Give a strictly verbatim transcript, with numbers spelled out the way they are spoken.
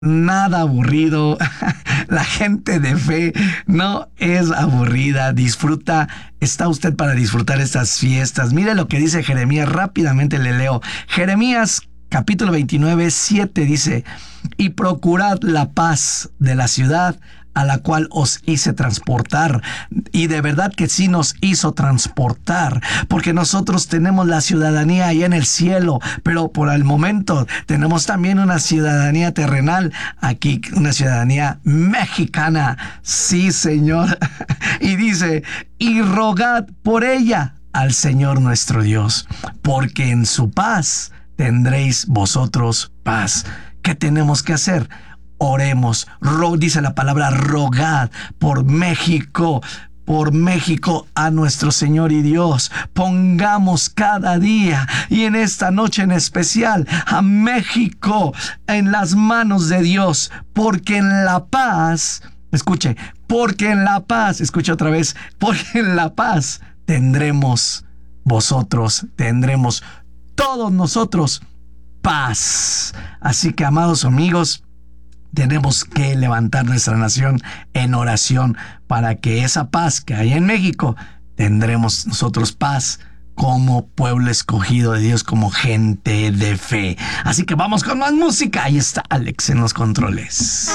nada aburrido. La gente de fe no es aburrida. Disfruta, está usted para disfrutar estas fiestas. Mire lo que dice Jeremías, rápidamente le leo. Jeremías capítulo veintinueve, siete dice: y procurad la paz de la ciudad a la cual os hice transportar. Y de verdad que sí nos hizo transportar, porque nosotros tenemos la ciudadanía ahí en el cielo, pero por el momento tenemos también una ciudadanía terrenal aquí, una ciudadanía mexicana. Sí, Señor. Y dice: y rogad por ella al Señor nuestro Dios, porque en su paz tendréis vosotros paz. ¿Qué tenemos que hacer? Oremos, ro, dice la palabra, rogad por México, por México a nuestro Señor y Dios. Pongamos cada día y en esta noche en especial a México en las manos de Dios, porque en la paz, escuche, porque en la paz, escuche otra vez, porque en la paz tendremos vosotros, tendremos todos nosotros paz. Así que, amados amigos, tenemos que levantar nuestra nación en oración para que esa paz que hay en México, tendremos nosotros paz como pueblo escogido de Dios, como gente de fe. Así que vamos con más música. Ahí está Alex en los controles.